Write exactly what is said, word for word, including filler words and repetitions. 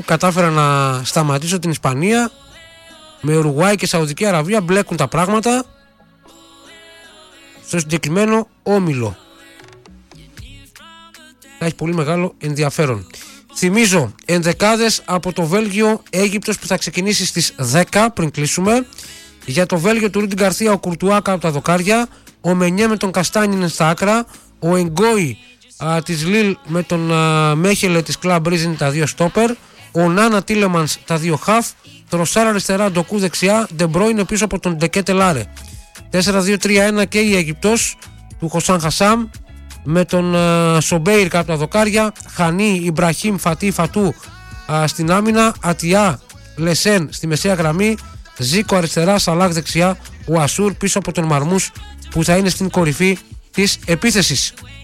Κατάφερα να σταματήσω την Ισπανία. Με Ουρουγουάη και Σαουδική Αραβία μπλέκουν τα πράγματα στο συγκεκριμένο όμιλο. Θα έχει πολύ μεγάλο ενδιαφέρον. Θυμίζω ενδεκάδες από το Βέλγιο Αίγυπτος που θα ξεκινήσει στις δέκα πριν κλείσουμε. Για το Βέλγιο του Ρούντιν Γκαρθία ο Κουρτουάκα από τα δοκάρια, ο Μενιέ με τον Καστάνιν στα άκρα, ο Εγκόη α, της Λίλ με τον α, Μέχελε της Κλαμπ Μπρίζ είναι τα δύο στόπερ, ο Νάνα Τίλεμανς τα δύο χαφ, Τροσάρα αριστερά, Ντοκού δεξιά, Ντεμπρό είναι πίσω από τον Ντεκέτε Λάρε. τέσσερα δύο τρία ένα και η Αιγυπτός του Χωσάν Χασάμ με τον α, Σομπέιρ κάτω τα δοκάρια, Χανί, Ιμπραχήμ, Φατί, Φατού α, στην άμυνα, Ατιά, Λεσέν στη μεσαία γραμμή, Ζίκο αριστερά, Σαλάχ δεξιά, ο Ασούρ πίσω από τον Μαρμούς που θα είναι στην κορυφή της επίθεσης.